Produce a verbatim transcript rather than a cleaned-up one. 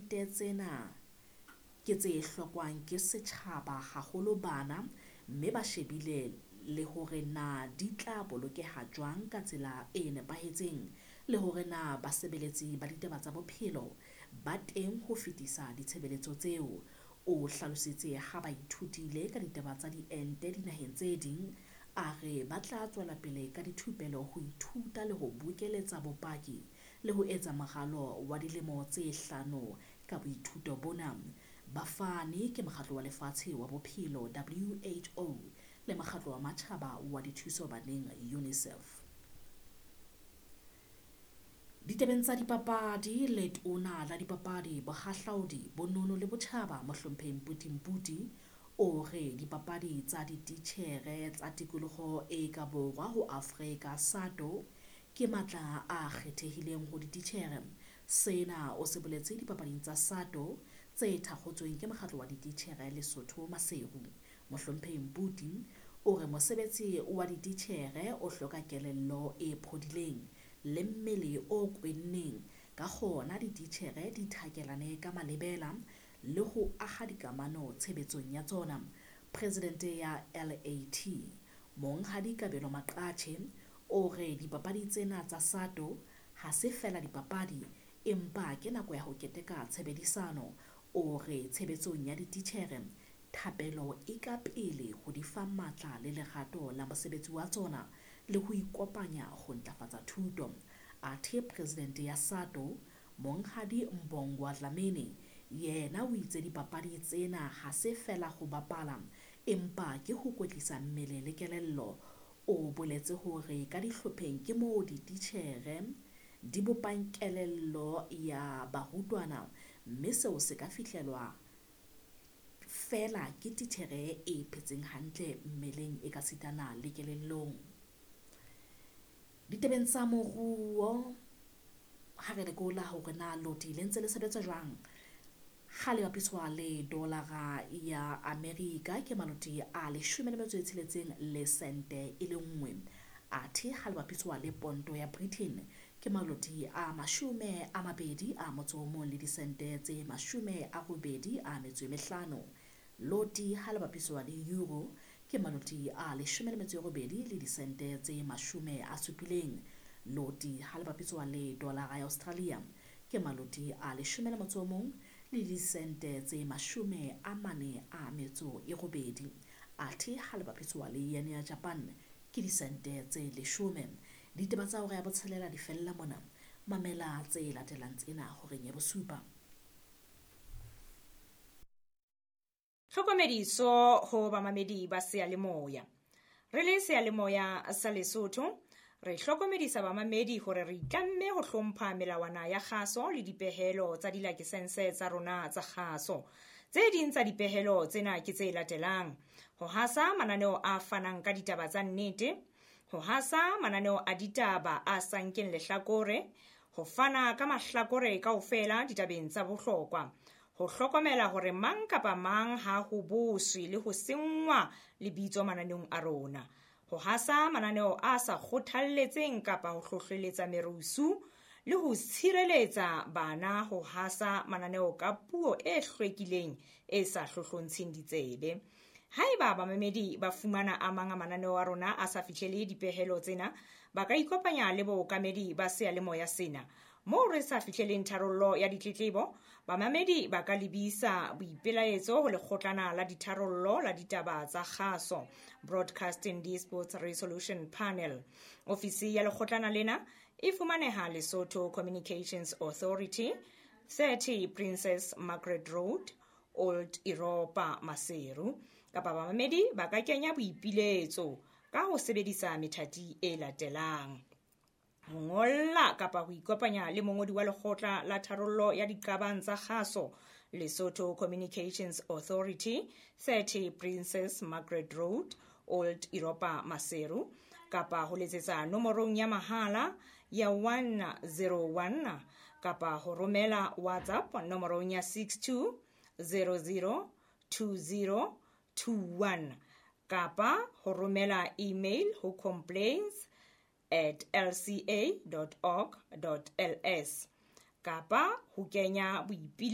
ente tsena ke tse hlokwang ke setjhaba haholo bana mme ba shebile le hore na di tla bolokeha jwang ka tsela e nepahetseng le hore na basebeletsi ba ditaba tsa bophelo ba teng ho fetisa ditshebeletso tseo. O hlalositse ha ba ithutile ka ditaba tsa diente dinaheng tse ding a re ba tla tswela pele ka dithupelo ho ithuta le ho bokeletsa bopaki le ho etsa moralo wa dilemo tse hlano ka boithuto bona. Bafani ke mokgatlo wa lefatshe wa bophelo W H O le mokgatlo wa matjhaba wa dithuso baneng UNICEF. Ditabeng tsa dipapadi, letona la dipapadi bohahlaudi bonono le botjhaba Mohlompheng Mputi o re dipapadi tsa dititjhere tsa tikoloho e ka borwa ho Afrika SADO ke matla a kgethehileng ho dititjhere. Sena o se boletse dipapading tsa SADO tse thakgotsweng ke mokgatlo wa dititjhere Lesotho Maseru. Mohlompheng Mputi o re mosebetsi wa dititjhere o hloka kelello e phodileng le mmele o kwenneng, ka gona dititjhere di thakelane ka malebela le ho aha dikamano tshebetsong ya tsona. Presidente ya L A T Monghadi Kabelo Maqache o re dipapadi tsena tsa SADO ha se fela dipapadi empa ke nako ya ho keteka tshebedisano. O re tshebetsong ya dititjhere thapelo e ka pele ho di fa matla le lerato la mosebetsi wa tsona le ho ikopanya ho ntlafatsa thuto. Athe presidente ya SADO Monghadi Mbongwa Dlamini yena o itse dipapadi tsena ha se fela ho bapala empa ke ho kwetlisa mmele le kelello. O boletse hore ka dihlopheng ke moo dititjhere di bopang kelello ya barutwana mme seo se ka fihlelwa fela ke titjhere e phetseng hantle mmeleng e ka sitana le kelellong. Ditabeng tsa moruo ha re lekola hore na loti le ntse le sebetsa jwang ha le bapiswa le dolara ya America ke maloti a leshome le metso e tsheletseng le sente e le nngwe. Athe ha le bapiswa le ponto ya Britain ke maloti a mashome a mabedi a motso o mong le disente tse mashome a robedi a metso e mehlano. Loti ha le bapiswa le euro ke maloti a leshome le metso e robedi le disente tse mashome a supileng. Loti ha le bapiswa le dolara ya Australia ke maloti a leshome le motso o mong le disente tse mashome a mane a metso e robedi. Athe ha le bapiswa le yen ya Japan ke disente tse leshome. Ditaba tsa hore ya botshelela di fella mona. Mamela tse latelang tsena hore nye bosupa. Hlokomediso ho bamamedi ba seyalemoya. Re le seyalemoya sa Lesotho re hlokomedisa bamamedi hore re itlamme ho hlompha melawana ya kgaso le dipehelo tsa dilakesense tsa rona tsa kgaso. Tse ding tsa dipehelo tsena ke tse latelang: ho hasa mananeo a fanang ka ditaba tsa nnete, ho hasa mananeo a ditaba a sa nkeng lehlakore, ho fana ka mahlakore kaofela ditabeng tsa bohlokwa, ho hlokomela hore mang kapa mang ha ho boswe le ho sengwa lebitso mananeong a rona, ho hasa mananeo a sa kgothalletseng kapa ho hlohleletsa merusu, le ho tshireletsa bana ho hasa mananeo ka puo e hlwekileng e sa hlohlontsheng ditsebe. Haeba bamamedi ba fumana a mang a mananeo a rona a sa fihlele dipehelo tsena, ba ka ikopanya le bookamedi ba seyalemoya sena. Moo re sa fihleleng tharollo ya ditletlebo, bamamedi ba ka lebisa boipelaetso ho lekgotlana la ditharollo la ditaba tsa kgaso, Broadcasting Disputes Resolution Panel. Ofisi ya lekgotlana lena e fumaneha Lesotho Communications Authority, thirty Princess Margaret Road, Old Europa Maseru. Kapa bamamedi ba ka kenya boipiletso ka ho sebedisa methati e latelang: ho ngolla kapa ho ikopanya le mongodi wa lekgotla la tharollo ya diqabang tsa kgaso, Lesotho Communications Authority, thirty Princess Margaret Road, Old Europa Maseru, kapa ho letsetsa nomorong ya mahala ya one zero one, kapa ho romela WhatsApp nomorong ya six two zero zero two zero two one, kapa ho romela email ho complaints at l c a dot org dot l s, kapa ho kenya boipil